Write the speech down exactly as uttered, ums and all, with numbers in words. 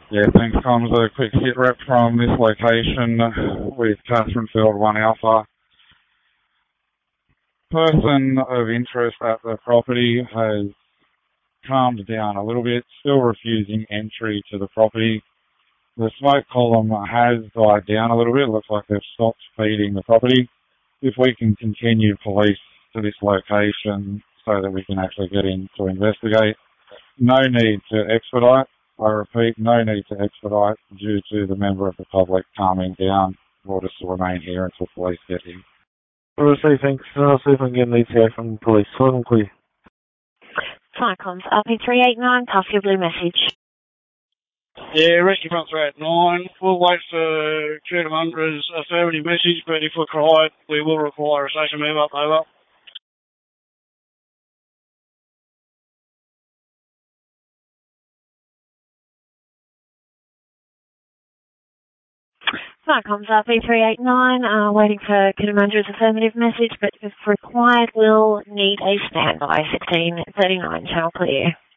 Yeah, thanks, Comms. A quick hit rep from this location with Catherine Field one Alpha. Person of interest at the property has calmed down a little bit, still refusing entry to the property. The smoke column has died down a little bit. Looks like they've stopped feeding the property. If we can continue police to this location so that we can actually get in to investigate. No need to expedite. I repeat, no need to expedite due to the member of the public calming down. We'll just remain here until police get here. We'll see, thanks. I'll see if I can get leads here from the police. Hold on, clear. Flycomms, R P three eight nine, pass your blue message. Yeah, rescue front three eight nine. We'll wait for Cudamundra's affirmative message, but if required, we will require a station move up, over. Flycomms, R P three eight nine, uh, waiting for Cudamundra's affirmative message, but if required, we'll need a standby. sixteen thirty-nine, channel clear.